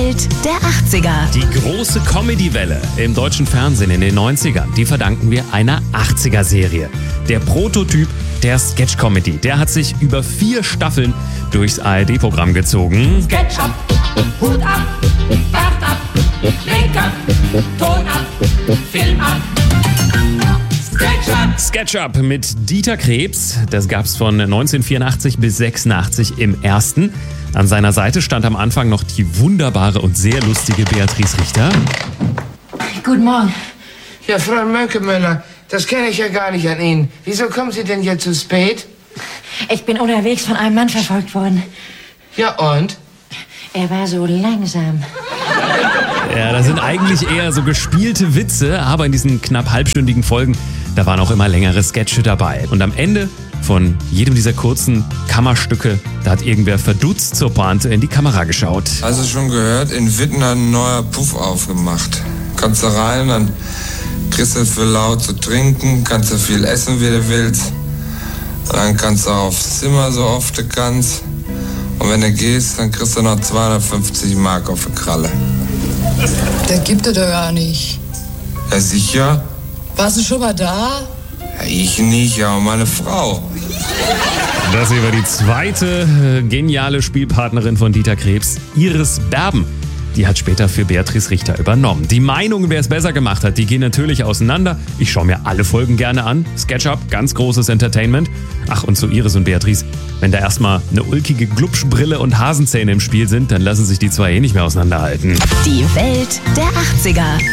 Welt der 80er. Die große Comedy-Welle im deutschen Fernsehen in den 90ern, die verdanken wir einer 80er-Serie. Der Prototyp der Sketch-Comedy, der hat sich über 4 Staffeln durchs ARD-Programm gezogen. Sketch ab, Hut ab, Bart ab, Make-up, Ton ab, Film ab. SketchUp. SketchUp mit Dieter Krebs, das gab's von 1984 bis 86 im ersten. An seiner Seite stand am Anfang noch die wunderbare und sehr lustige Beatrice Richter. Guten Morgen. Ja, Frau Mönkemöller, das kenne ich ja gar nicht an Ihnen. Wieso kommen Sie denn jetzt zu spät? Ich bin unterwegs von einem Mann verfolgt worden. Ja, und? Er war so langsam. Ja, das sind eigentlich eher so gespielte Witze, aber in diesen knapp halbstündigen Folgen, da waren auch immer längere Sketche dabei. Und am Ende von jedem dieser kurzen Kammerstücke, da hat irgendwer verdutzt zur Pointe in die Kamera geschaut. Hast du schon gehört? In Witten hat ein neuer Puff aufgemacht. Kannst du rein, dann kriegst du für laut zu trinken, kannst du viel essen, wie du willst. Und dann kannst du aufs Zimmer so oft du kannst. Und wenn du gehst, dann kriegst du noch 250 Mark auf die Kralle. Das gibt es doch gar nicht. Ja, sicher? Warst du schon mal da? Ja, ich nicht, ja, und meine Frau. Das hier war die zweite geniale Spielpartnerin von Dieter Krebs, Iris Berben. Die hat später für Beatrice Richter übernommen. Die Meinungen, wer es besser gemacht hat, die gehen natürlich auseinander. Ich schaue mir alle Folgen gerne an. SketchUp, ganz großes Entertainment. Ach, und zu Iris und Beatrice, wenn da erstmal eine ulkige Glubschbrille und Hasenzähne im Spiel sind, dann lassen sich die zwei nicht mehr auseinanderhalten. Die Welt der 80er.